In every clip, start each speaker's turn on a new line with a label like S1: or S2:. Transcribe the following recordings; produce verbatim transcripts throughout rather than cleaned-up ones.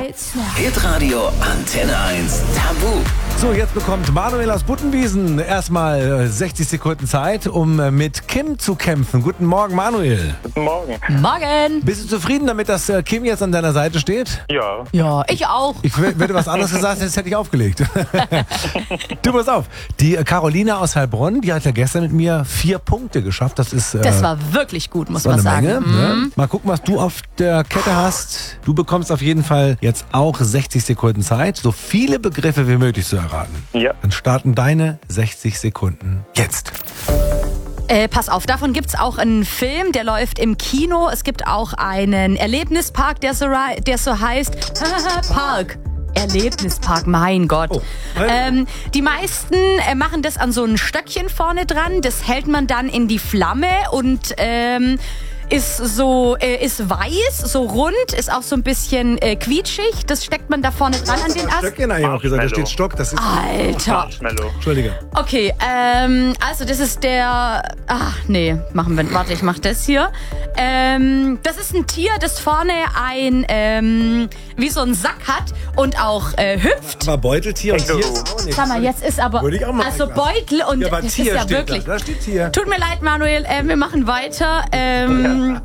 S1: geht's.
S2: Hitradio Antenne eins Tabu.
S3: So, jetzt bekommt Manuel aus Buttenwiesen erstmal sechzig Sekunden Zeit, um mit Kim zu kämpfen. Guten Morgen, Manuel.
S4: Guten Morgen.
S1: Morgen.
S3: Bist du zufrieden damit, dass Kim jetzt an deiner Seite steht?
S4: Ja.
S1: Ja, ich auch.
S3: Ich, wenn du was anderes gesagt hättest, hätte ich aufgelegt. Du, pass auf. Die Carolina aus Heilbronn, die hat ja gestern mit mir vier Punkte geschafft. Das ist äh,
S1: Das war wirklich gut, muss
S3: war
S1: man
S3: eine
S1: sagen.
S3: Menge.
S1: Mhm.
S3: Ne? Mal gucken, was du auf der Kette hast. Du bekommst auf jeden Fall jetzt auch sechzig Sekunden Zeit, so viele Begriffe wie möglich zu erraten.
S4: Ja.
S3: Dann starten deine sechzig Sekunden jetzt.
S1: Äh, pass auf, davon gibt's auch einen Film, der läuft im Kino. Es gibt auch einen Erlebnispark, der so, rei- der so heißt Park. Erlebnispark, mein Gott.
S3: Oh.
S1: Ähm, die meisten äh, machen das an so ein Stöckchen vorne dran. Das hält man dann in die Flamme und ähm, ist so äh, ist weiß, so rund, ist auch so ein bisschen äh, quietschig. Das steckt man da vorne dran an den Ast.
S3: Stöckchen, habe ich auch gesagt. Da steht Stock. Das ist.
S1: Alter.
S4: Marshmallow.
S3: Entschuldige.
S1: Okay, ähm, also das ist der... Ach, nee, machen wir... Warte, ich mach das hier. Ähm, das ist ein Tier, das vorne ein... Ähm, wie so ein Sack hat und auch äh, hüpft.
S3: Aber Beuteltier und Tier
S4: Känguru.
S3: ist auch nicht.
S1: Sag mal, jetzt ist aber...
S3: Würde ich auch mal
S1: Also
S3: weglassen.
S1: Beutel und...
S3: Ja, aber
S1: das
S3: Tier
S1: ist ja
S3: steht
S1: wirklich...
S3: da. Da steht Tier.
S1: Tut mir leid, Manuel, äh, wir machen weiter. Ähm,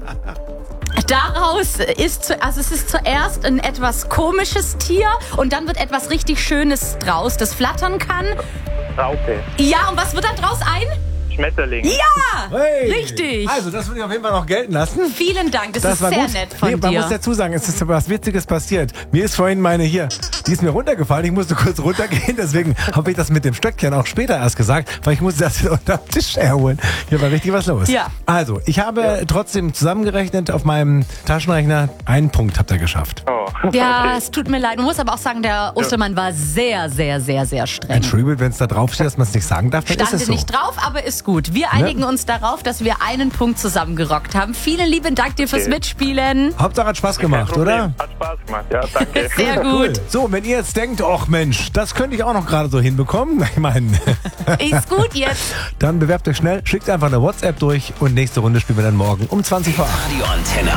S1: daraus ist... Zu, also es ist zuerst ein etwas komisches Tier und dann wird etwas richtig Schönes draus, das flattern kann.
S4: Raupe.
S1: Ja, und was wird da draus ein?
S4: Schmetterling.
S1: Ja!
S3: Hey.
S1: Richtig.
S3: Also, das würde ich auf jeden Fall noch gelten lassen.
S1: Vielen Dank, das,
S3: Das
S1: ist
S3: war
S1: sehr
S3: gut.
S1: nett von
S3: nee, man
S1: dir.
S3: muss dazu sagen, es ist was Witziges passiert. Mir ist vorhin meine hier, die ist mir runtergefallen. Ich musste kurz runtergehen, deswegen habe ich das mit dem Stöckchen auch später erst gesagt, weil ich musste das unter dem Tisch herholen. Hier war richtig was los.
S1: Ja.
S3: Also, ich habe trotzdem zusammengerechnet auf meinem Taschenrechner, einen Punkt habt ihr geschafft.
S4: Oh.
S1: Ja,
S4: Okay.
S1: es tut mir leid. Man muss aber auch sagen, der Ostermann war sehr, sehr, sehr, sehr streng.
S3: Entschuldigung, wenn es da drauf steht, dass man es nicht sagen darf, dann ist
S1: Stande
S3: es so.
S1: nicht drauf, aber ist gut. Wir einigen uns darauf, dass wir einen Punkt zusammengerockt haben. Vielen lieben Dank dir fürs
S4: Okay.
S1: Mitspielen.
S3: Hauptsache hat Spaß
S4: Kein
S3: gemacht,
S4: Problem.
S3: oder?
S4: Hat Spaß gemacht, ja, danke.
S1: Sehr
S3: Cool.
S1: gut.
S3: So, wenn ihr jetzt denkt, ach Mensch, das könnte ich auch noch gerade so hinbekommen, ich meine,
S1: Ist gut jetzt.
S3: dann bewerbt euch schnell, schickt einfach eine WhatsApp durch und nächste Runde spielen wir dann morgen um zwanzig vor acht.
S2: Radio Antenne